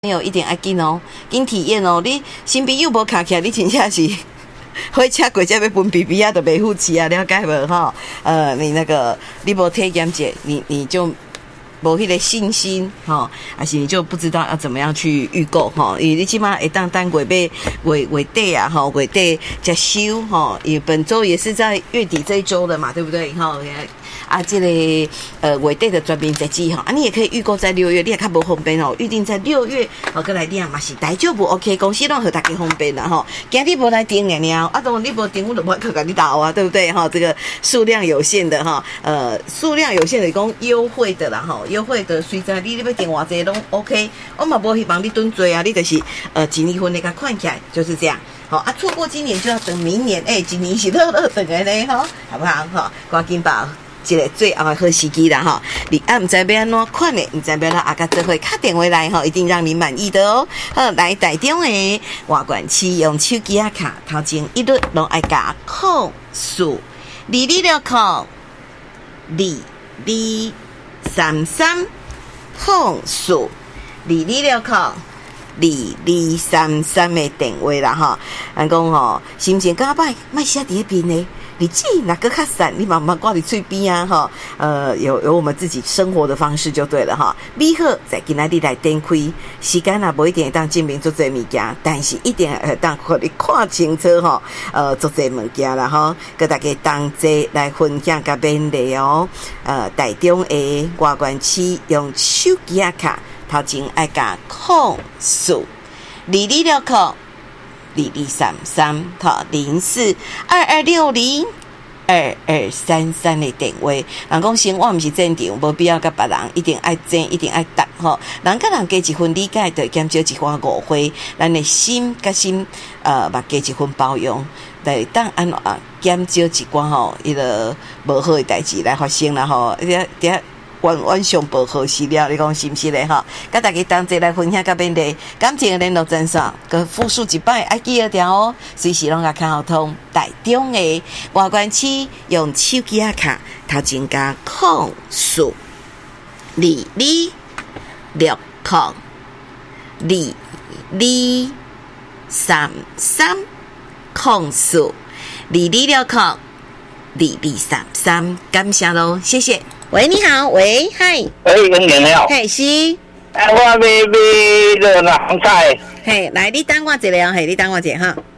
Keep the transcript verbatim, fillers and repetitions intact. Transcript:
没有一点爱紧哦，紧体验哦。你新朋友无卡起来，你真正是火车过才要分 B B 啊，都没付钱啊，了解无哈？呃，你那个你无体验者，你你就无迄个信心哈，还是你就不知道要怎么样去预购哈？因为你起码会当单月被月月底啊哈，月底才收哈。因为本周也是在月底这一周了嘛，对不对哈？啊，这个呃月底的专门日子哈，啊你也可以预购在六月，你也较无方便哦，预定在六月，哦，过来订嘛是大丈夫 OK， 公司拢和大家方便啦吼。今日无来订了了，啊，当你无订，我就无去甲你打啊，对不对哈？这个数量有限的哈，呃，数量有限的讲优惠的啦哈，优惠的随在你你要订偌济拢 OK， 我嘛无去帮你蹲追啊，你就是呃一年份的甲看起来就是这样。好啊，错过今年就要等明年，哎、欸，今年是乐乐等的呢哈，好不好哈？赶紧把这个最后的好时机啦哈，你啊唔知要安怎款的，唔知要让阿甲做伙打电话来哈，一定让你满意的哦。好，来台中的外管区用手机啊卡，头前一律拢爱加空数，二二六空二二三三空数，二二六空二二三三的电话啦哈。人讲吼，心情较歹，莫写伫迄边呢。你记哪个较散，你慢慢挂伫嘴边啊哈，呃，有有我们自己生活的方式就对了哈。美好在今仔日来展开，时间啊无一定会当证明做侪物件，但是一定会当互你看清楚哈，呃，做侪物件啦哈，跟大家同齐来分享甲便利哦。呃，台中的外关区用手机啊卡，头前爱加空数二二六空。二二三三哈零四二二六零二二三三的电话，人讲生活毋是正常，无必要甲别人一定爱争，一定爱答吼。人甲人加一份理解，就减少一寡误会。咱的心甲心，呃，嘛加一份包容，来当安怎减少一寡吼，伊个无好的代志来发生啦吼。伫伫晚晚上报好时了，你讲是不是咧哈？甲大家同齐来分享甲便利，感情的联络专线，佮复述一摆，爱记得条哦，随时拢甲看好通。台中的外关区用手机啊卡，头前加空数二二六空二二三三空数二二六空二二三三，感谢喽，谢谢。喂，你好，喂，嗨， 喂，跟你好， 嘿，是， 哎，我买买热南菜， 嘿，来，你等我一下，嘿，你等我一下哈。